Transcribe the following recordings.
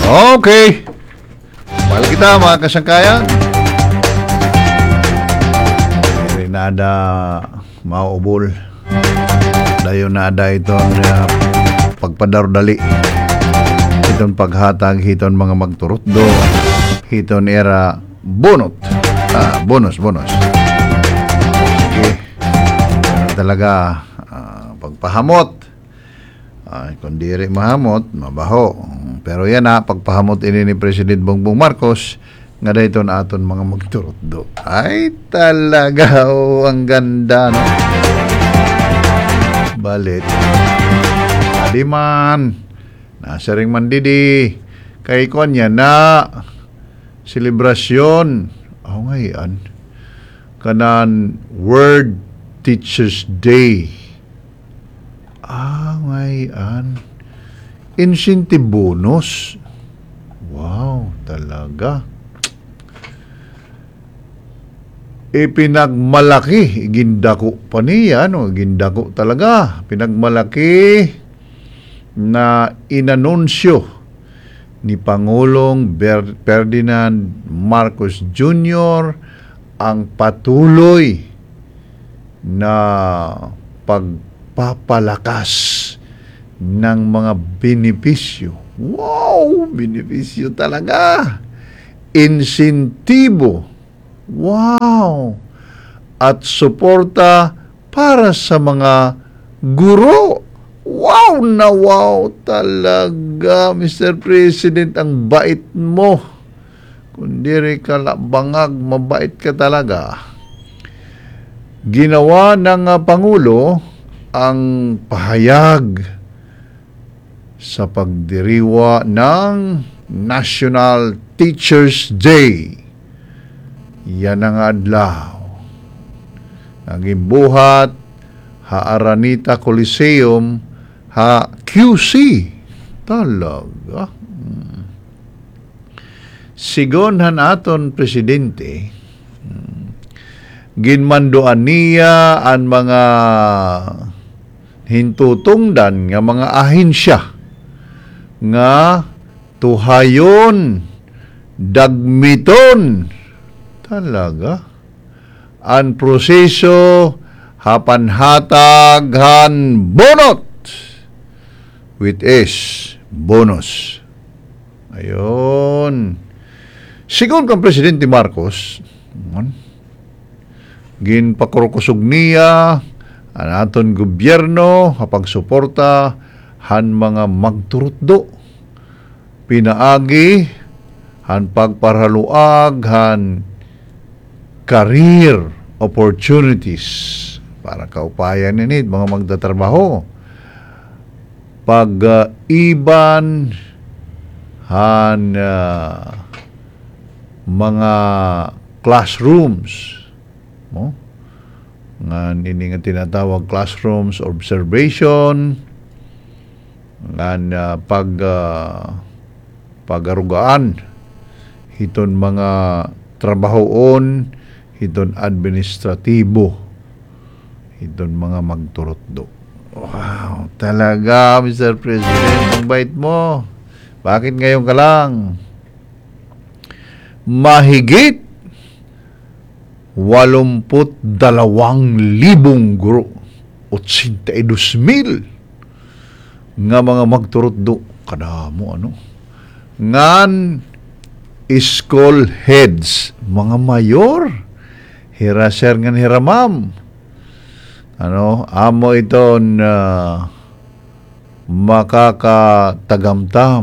Okay. Balik kita mga kasangkayan. Nada maubol. Dayon nada itong pagpadardali. Itong paghatag hiton mga magturutdo. Hiton era bonus. Sige. Talaga pagpahamot. Kung diri mahamot, mabaho. Pero yan pagpahamot ini ni President Bongbong Marcos, nga dito na aton mga magturutdo. Ay, talaga, ang ganda, no? Balit. Adi man, nasa ring mandidi, kay kon yan na, selebrasyon, ngayon, kanan, World Teachers Day. Ngayon, incentive bonus. Wow, talaga. Pinagmalaki, gindako pa niya, gindako talaga, pinagmalaki na inanunsyo ni Pangulong Ferdinand Marcos Jr. ang patuloy na pagpapalakas ng mga benepisyo. Wow, benepisyo talaga. Insentibo. Wow! At suporta para sa mga guro. Wow na wow talaga, Mr. President, ang bait mo. Kung diri ka bangag, mabait ka talaga. Ginawa ng Pangulo ang pahayag sa pagdiriwa ng National Teachers Day. Yan ang adlaw. Naging buhat, Araneta Coliseum, QC. Talaga. Sigonhan aton presidente, ginmandoan niya ang mga hintutungdan nga mga ahensya nga tuhayon, dagmiton, talaga. Ang proseso hapanhataghan bonot with is bonus. Ayon. Sigon kang Presidente Marcos, ginpakurkusog niya ang aton gobyerno kapag suporta han mga magturutdo. Pinaagi han pagparaluag han career opportunities para kaupayan ninit mga magtatrabaho. Pag-iban han mga classrooms nga ini nga tinatawag classrooms observation nga pagarugaan hiton mga trabahoon, hiton administratibo, hiton mga magturutdo. Wow, talaga, Mr. President, ang bait mo. Bakit ngayon ka lang? Mahigit 82,000 guro, 82,000 nga mga magturutdo. Kadamo, ngan school heads, mga mayor, hiraser ngan hiramam. Amo iton makakatagamtam,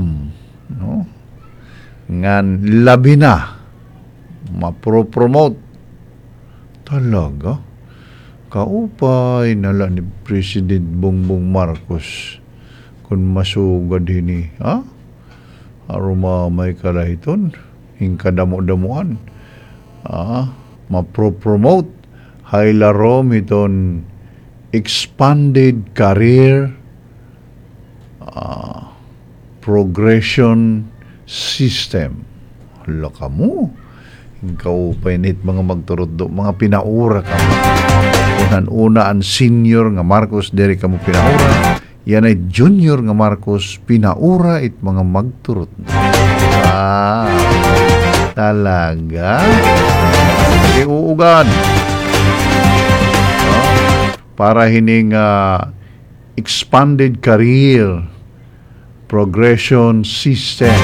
ngan labi na mapropromote. Talaga, kaupay nala ni President Bongbong Marcos kung masugad hini, aruma may kalahiton, hingkadamo-damuan, mapropromote, haylarom iton expanded career progression system. Hala ka mo, hingkaupay nit mga magturuddo, mga pinaura ka mo. Una ang senior nga Marcos, diri ka mo pinaura. Yan ay junior nga Marcos, pinaura it mga magturuddo. Wow. Talaga? Sige, uugad. Para hining expanded career progression system.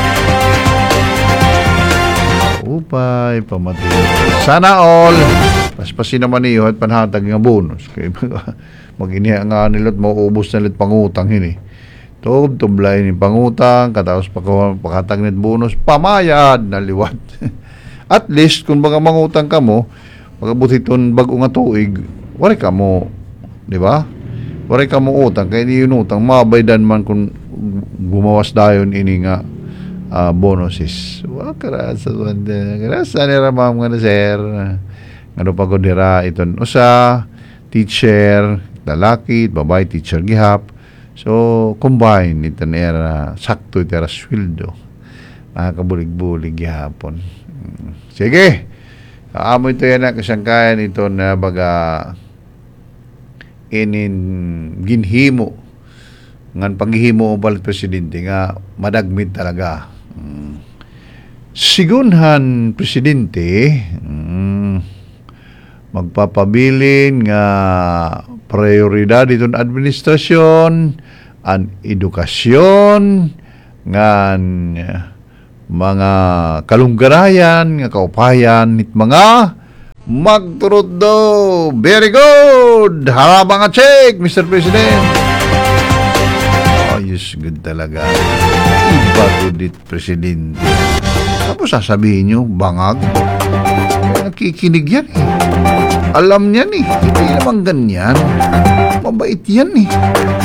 Upay, pamati. Sana all. Paspasin naman niyo at panhatag nga bonus. Kaya mag-iniha nga nila at mauubos na nila pangutang hini. Tublay ni pangutang, katapos pakatag nila bonus, pamayad na liwat. At least, kung baga mangutang ka mo, magabuti-ton bago nga tuig, wari ka mo, di ba? Wari ka mo utang, kaya hindi yun utang, mabaydan man kung gumawas dayon ini nga bonuses. Wow, karasa nira ma'am nga na sir. Ano pa ko dira iton usa, teacher, lalaki, babae, teacher gihap. So, combine ito nira, sakto ito sweldo. Nakakabulig-bulig gihapon. Sige. Amo ito yan na kasangkayan ito na baga ginhimo ngan paghihimo ang presidente nga madagmit talaga. Sigunhan presidente magpapabilin nga prioridad itong administrasyon ang edukasyon ngan mga kalunggarayan nga kaupayan nit mga magturod do. Very good. Haraba nga check, Mr. President. Ayos, good talaga. Iba good it, Presidente. Tapos sasabihin nyo, bangag. Nakikinig yan eh. Alam niyan eh. Hindi naman ganyan. Mabait yan eh.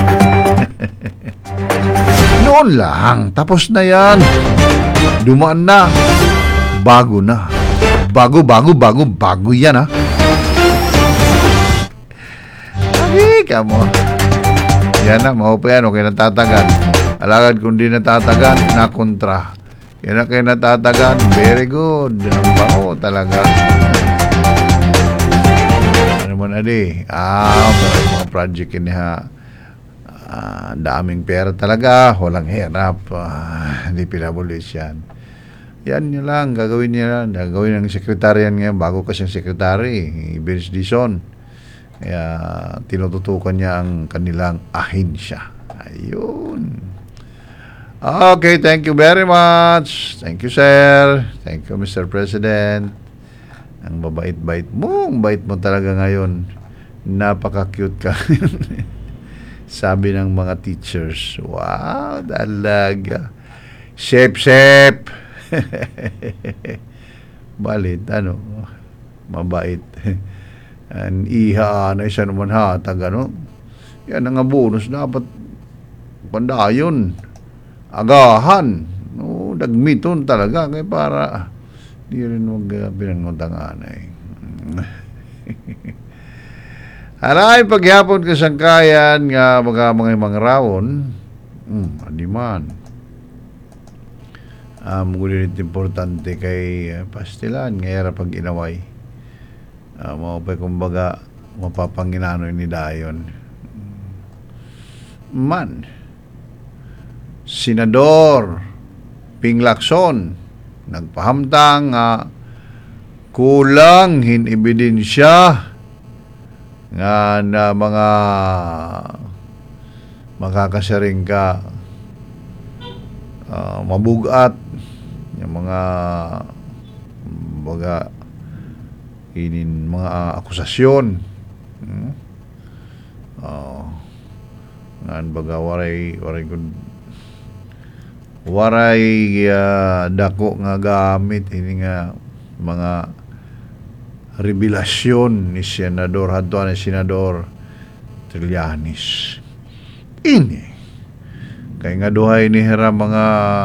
Noon lang. Tapos na yan. Dumaan na. Bago na. Bago yan ha. Ay, kamo. Yan na, mahupa yan. Okay, natatagan. Alagad kung di natatagan, nakontra. Yan na kayo natatagan. Very good. Ang bango talaga. Ano man adi? Mga project ini ha. Daming pera talaga. Walang hirap. Hindi pinabulis yan. Yan nyo lang, gagawin ng sekretarian ngayon, bago kasing sekretary, Vince Dizon. Kaya tinututukan niya ang kanilang ahensya. Ayun. Okay, thank you very much. Thank you, sir. Thank you, Mr. President. Ang babait-bait mo, ang bait mo talaga ngayon. Napaka-cute ka. Sabi ng mga teachers, wow, talaga. Shep. Balit, mabait. An iha na isa naman hatag, yan ang bonus dapat pandayon, agahan, dagmiton talaga, kaya para di rin pinanguntangan Alay, paghapon kasangkayan nga mga rawon, adiman. Ngunit importante kay pastilan ngayara pag inaway mao pa kumbaga mapapanginanoy ni dayon man Senador Ping Lacson nagpahamtang kulang hin ebidensya nga na mga makakasaring ka mabugat yung mga akusasyon ngan baga waray dako nga gamit ini nga mga revelasyon ni Senador hadto ni Senador Trillanes ini kay nga duhay ni hera mga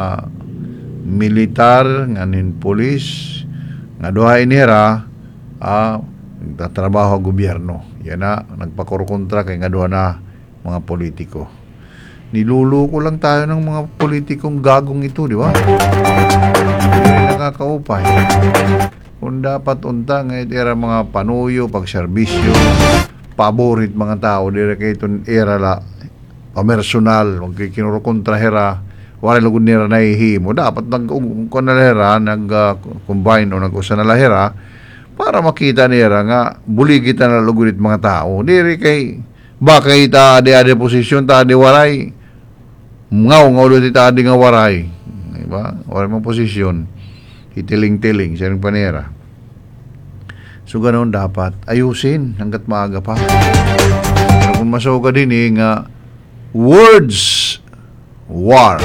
militar nganin pulis nga duhay ni hera nagtatrabaho gobyerno yan na nagpakurkontra kay nga duha na mga politiko. Niluluko lang tayo ng mga politikong gagong ito, di ba? Hindi nakakaupay. Kung dapat unta nga era mga panuyo, pagserbisyo, paborit mga tao, dire kay itong era la pamersonal, magkikinurukontra hera, wala lugod nila nahihimo. Dapat nag-combine o nag-usa na lahira para makita nila nga buligi ta na lugod it mga tao. Diri kay bakay ta adi posisyon ta adi waray. Ngaw ulit ita adi nga waray. Diba? Waray mong posisyon. Itiling-tiling sa panera. So ganoon dapat ayusin hanggat maaga pa. Pero kung masoga din nga words war.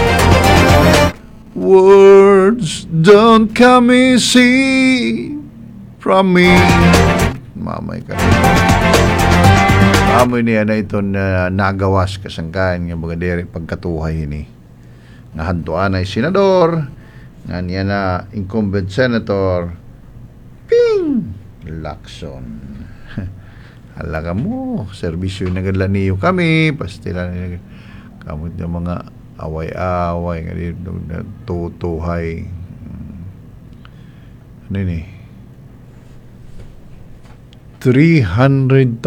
Words don't come easy from me. Mamay ka. Amoy niya na ito na nagawas kasangkahan nga mga dere pagkatuhay ini. Nga hantuan ay senador, nga niya na incumbent senator, ping! Lacson. Halaga mo, serbisyo yung nagadla niyo kami, pastila na kamot yung mga away-away nga dito tutuhay. Ano yun eh? 300,000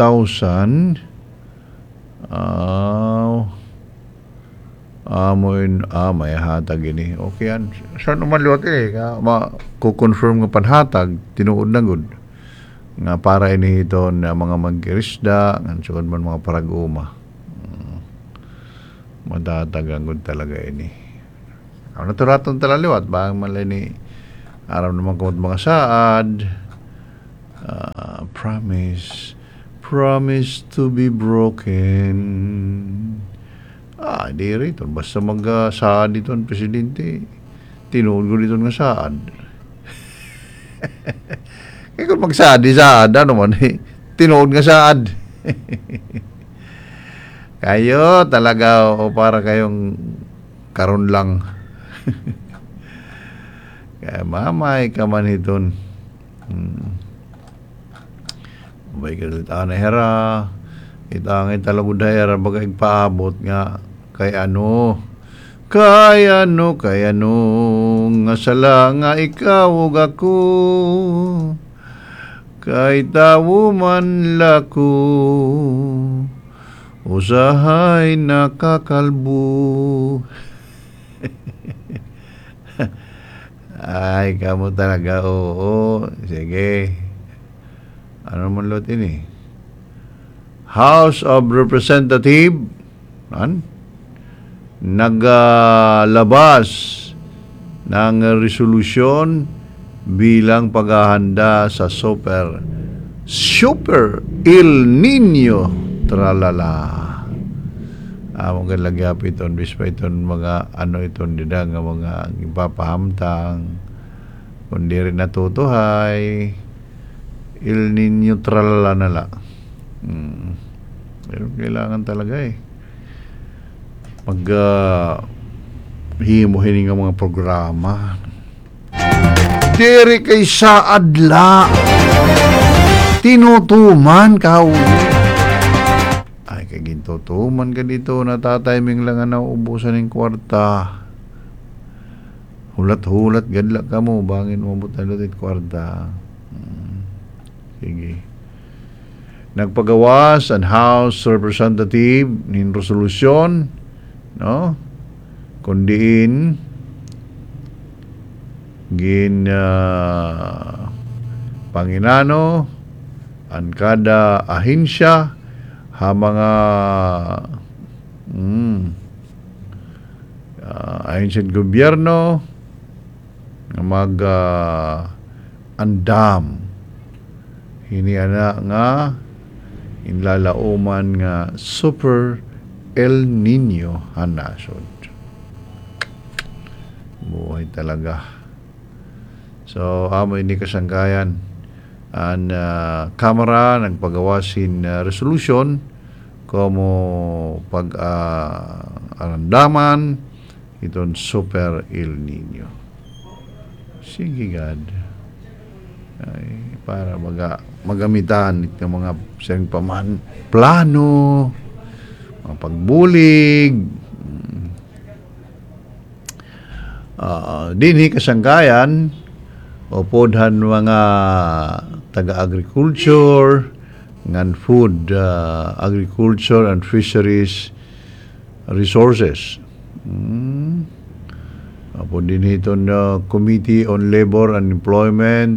may hatag ini. Okay yan. Saan naman liwat kukonfirm nga panhatag, tinuod na good. Nga para ini ito na mga mag-irisda, nga sukad man mga parag-uma. Madatagang good talaga ini. Ang naturaton tala liwat, bang malay ni aram naman kumot mga saad, promise to be broken. Di rito. Basta mag-saad dito ang presidente. Tinuod ko dito nga saad. Kaya kung mag-saad, ano man eh. Tinuod nga saad. Kayo talaga o para kayong karon lang. Kaya mamay ka man iton. Baik kita na hera, kita ang italagod na hera baga paabot nga kay ano nga sala nga ikaw ug ako kay tawo man lako usahay nakakalbo. Ay, kamu talaga, oo. Sige. Ano man lot ini? House of Representative naglabas ng resolusyon bilang paghahanda sa Super El Nino tralala. Mga lagyap iton, bispa iton mga ano iton dida nga mga ipapahamtang kundi rin natutuhay El Nino tralala nala. Pero kailangan talaga himuhin nga mga programa diri kay sa adla tinutuman ka ay kay gintutuman ka dito natatiming lang na ubusan ng kwarta hulat-hulat gadla ka mo bangin mo butalot it kwarta. Sige. Nagpagawas ang House Representative ng resolusyon no kundiin Panginano ang kada ahensya ha mga ahensya ng gobyerno mag andam hiniana nga inlalauman nga Super El Nino hanasod. Buhay talaga. So, amo ini kasangkayan ang Kamara nagpagawasin resolution como pag-arandaman itong Super El Nino. Sige God. Ay, para magamitan itong mga siyang paman plano, mga pagbulig, dinhi kasangkayan o podhan mga taga-agriculture ngan food agriculture and fisheries resources Apo din ito na Committee on Labor and Employment.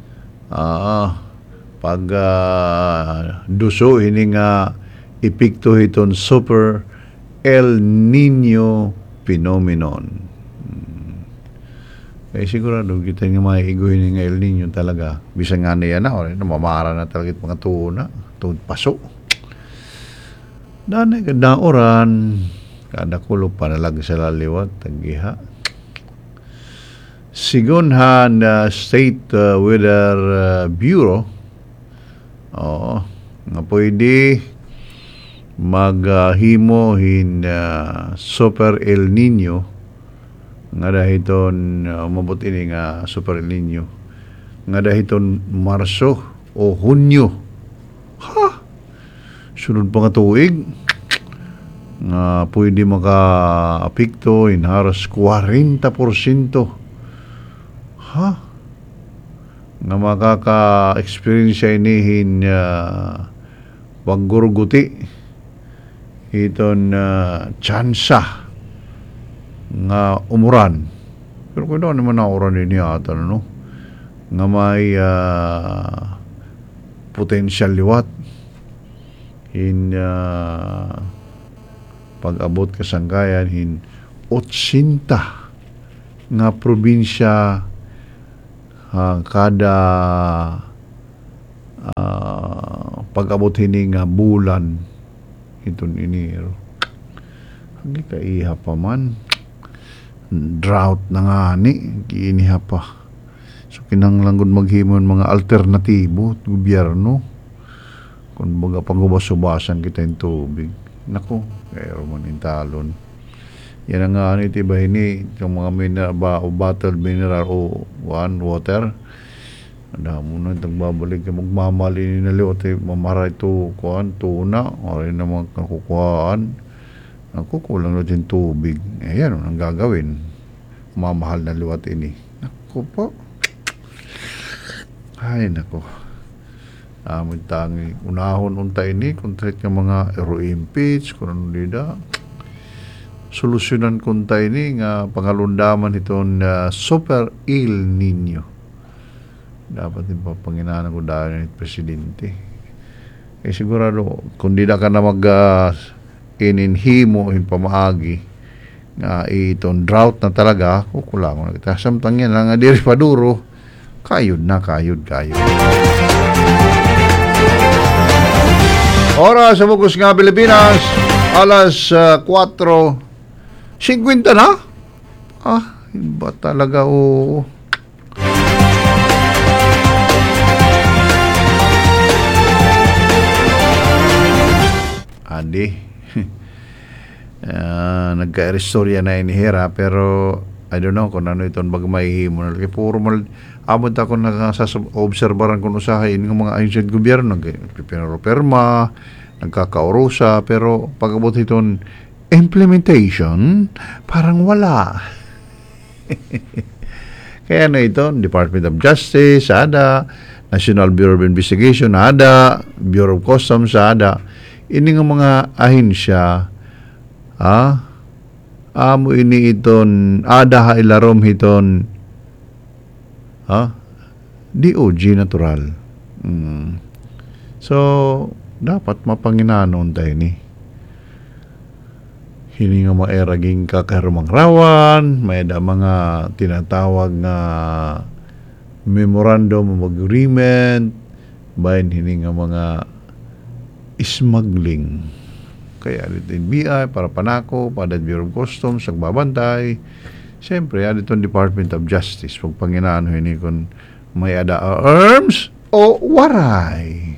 Pag duso, ini nga epekto iton Super El Nino phenomenon. Sigurado kita nga maiiguhin nga El Nino talaga. Bisa nga na yan na, namamara na talaga mga tuuna, tuod paso. Danay kada oran, kada kulo panalag sa laliwat, tagiha. Sigon han State Weather Bureau, nga pwede maghimo hin Super El Nino nga dahiton umabot ini nga Super El Nino nga dahiton Marso o Hunyo. Sunod pa nga tuig nga pwede maka-apekto in halos 40%. Nga makaka-experience inihin paggurguti iton tsansa nga umuran. Pero kung ano naman na uran din yata, no? Nga may potential liwat in pag-abot kasangkayan in 80 nga probinsya kada pag-abot hini nga bulan iton Enero. Hindi ka iha pa man. Drought na nga ni, giiniha pa. So kinahanglan maghimon mga alternatibo gobyerno. Kung baga pagubas-ubasan kita yung tubig. Nako, kaya man yung talon. Yan ang nga iti ba ini, yung mga mineral o bottled mineral o water. Ada mo na itong babalik yung magmamali na liwat, mamara ito kuhaan, tuna, o rin naman kakukuhaan. Naku, kulang na din tubig. Yan ang gagawin. Mamahal na liwat ini. Naku po. Ay, naku. Amin tangi. Unahon unta ini, kung trait ng mga impeach, kung ano nila. Solusyonan kunta ini nga pangalundaman itong Super El Nino. Dapat din pa Panginoon ko dahil ng Presidente. Sigurado, kung di na ka na ininhimo in pamaagi nga itong drought na talaga, kukulangon na kita. Samtang yan lang, diri pa duro, kayod. Oras sa Bugos nga Pilipinas, alas 4:50 na? Iba talaga, oo. Adi. Nagka-restorya na inihira, pero I don't know kung ano itong bagmahihimo na lagi. Puro abot ako nakasa-obserbaran kung usahain ng mga ancient gobyerno. Pinaro-perma, nagkakaurusa, pero pag-abot itong implementation, parang wala. Kaya na ito, Department of Justice, ADA, National Bureau of Investigation, ADA, Bureau of Customs, ADA, ini nga mga ahensya, amo ini iton, ADA ilarom hiton, DOJ natural. So, dapat mapanginanon tayo ni. Hini nga maeraging kakarumang rawan, may da mga tinatawag na memorandum of agreement, bayan hini nga mga smuggling. Kaya dito NBI, para panako, para Bureau of Customs, nagbabantay. Siyempre, dito Department of Justice, pag panginaan hini kung may ada arms o waray.